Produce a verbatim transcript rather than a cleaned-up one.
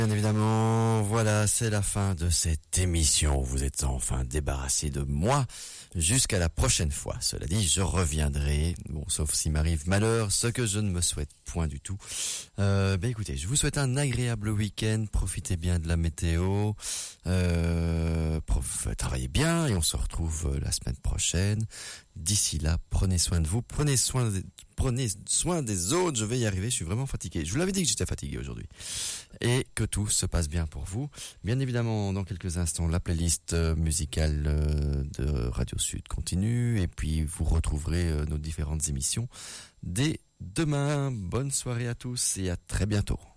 Bien évidemment, voilà, c'est la fin de cette émission. Vous êtes enfin débarrassé de moi jusqu'à la prochaine fois. Cela dit, je reviendrai, bon, sauf s'il m'arrive malheur, ce que je ne me souhaite point du tout. Euh, ben écoutez, je vous souhaite un agréable week-end. Profitez bien de la météo, euh, prof, travaillez bien et on se retrouve la semaine prochaine. D'ici là, prenez soin de vous, prenez soin de, prenez soin des autres. Je vais y arriver, je suis vraiment fatigué. Je vous l'avais dit que j'étais fatigué aujourd'hui. Et que tout se passe bien pour vous. Bien évidemment, dans quelques instants, la playlist musicale de Radio Sud continue. Et puis, vous retrouverez nos différentes émissions dès demain. Bonne soirée à tous et à très bientôt.